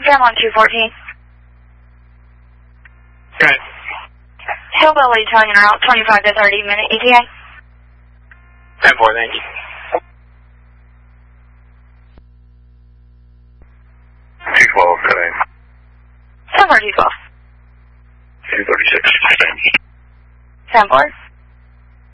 Sam on 214. Good. Hillbilly telling her out 25 to 30 minute ETA. 10-4, thank you. 212, good aim. 10-4, 212. 236, thank you. 10-4.